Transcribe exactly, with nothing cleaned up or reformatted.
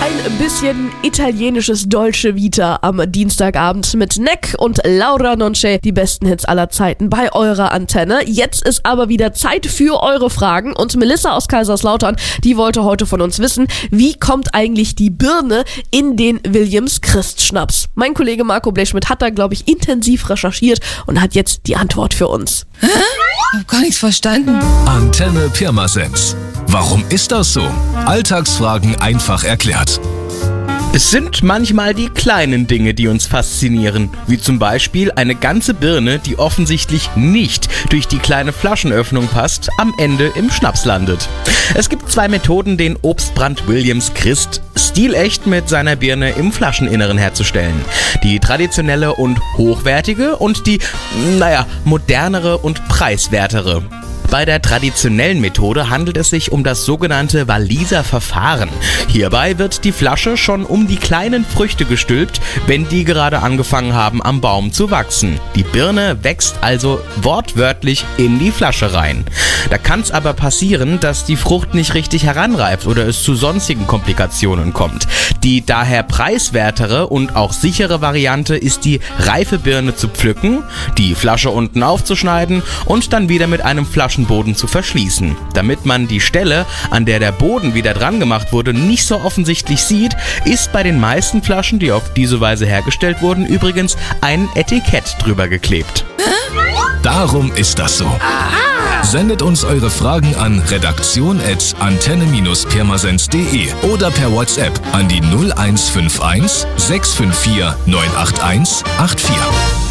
Ein bisschen italienisches Dolce Vita am Dienstagabend mit Neck und Laura Nonce, die besten Hits aller Zeiten bei eurer Antenne. Jetzt ist aber wieder Zeit für eure Fragen und Melissa aus Kaiserslautern, die wollte heute von uns wissen, wie kommt eigentlich die Birne in den Williams Christ-Schnaps? Mein Kollege Marco Blechschmidt hat da, glaube ich, intensiv recherchiert und hat jetzt die Antwort für uns. Hä? Ich hab gar nichts verstanden. Antenne Pirmasens. Warum ist das so? Alltagsfragen einfach erklärt. Es sind manchmal die kleinen Dinge, die uns faszinieren, wie zum Beispiel eine ganze Birne, die offensichtlich nicht durch die kleine Flaschenöffnung passt, am Ende im Schnaps landet. Es gibt zwei Methoden, den Obstbrand Williams Christ stilecht mit seiner Birne im Flascheninneren herzustellen. Die traditionelle und hochwertige und die, naja, modernere und preiswertere. Bei der traditionellen Methode handelt es sich um das sogenannte Walliser Verfahren. Hierbei wird die Flasche schon um die kleinen Früchte gestülpt, wenn die gerade angefangen haben, am Baum zu wachsen. Die Birne wächst also wortwörtlich in die Flasche rein. Da kann es aber passieren, dass die Frucht nicht richtig heranreift oder es zu sonstigen Komplikationen kommt. Die daher preiswertere und auch sichere Variante ist die reife Birne zu pflücken, die Flasche unten aufzuschneiden und dann wieder mit einem Flaschen Boden zu verschließen. Damit man die Stelle, an der der Boden wieder dran gemacht wurde, nicht so offensichtlich sieht, ist bei den meisten Flaschen, die auf diese Weise hergestellt wurden, übrigens ein Etikett drüber geklebt. Darum ist das so. Aha. Sendet uns eure Fragen an redaktion at antenne pirmasens punkt de oder per WhatsApp an die null eins fünf eins sechs fünf vier neun acht eins acht vier.